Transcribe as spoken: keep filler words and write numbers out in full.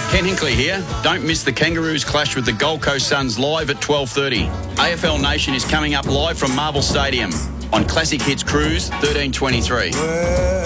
Ken Hinkley here. Don't miss the Kangaroos clash with the Gold Coast Suns live at twelve thirty. A F L Nation is coming up live from Marvel Stadium on Classic Hits Cruise thirteen twenty-three.